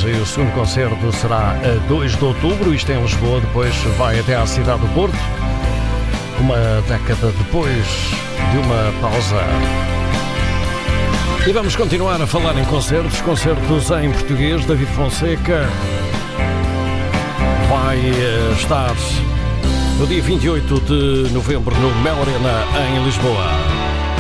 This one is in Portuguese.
e o segundo concerto será a 2 de outubro, isto em Lisboa, depois vai até à cidade do Porto, uma década depois de uma pausa. E vamos continuar a falar em concertos em português. David Fonseca vai estar no dia 28 de novembro no Mel Arena em Lisboa.